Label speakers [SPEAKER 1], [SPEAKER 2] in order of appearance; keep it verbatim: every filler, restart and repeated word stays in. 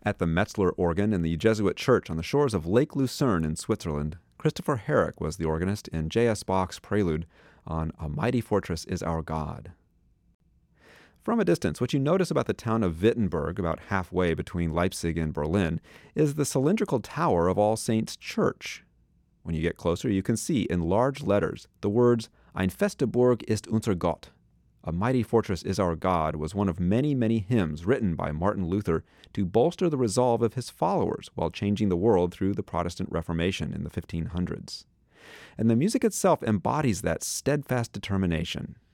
[SPEAKER 1] At the Metzler organ in the Jesuit church on the shores of Lake Lucerne in Switzerland, Christopher Herrick was the organist in J S. Bach's prelude on A Mighty Fortress is Our God. From a distance, what you notice about the town of Wittenberg, about halfway between Leipzig and Berlin, is the cylindrical tower of All Saints' Church. When you get closer, you can see in large letters the words, Ein feste Burg ist unser Gott. A Mighty Fortress is Our God was one of many, many hymns written by Martin Luther to bolster the resolve of his followers while changing the world through the Protestant Reformation in the fifteen hundreds. And the music itself embodies that steadfast determination.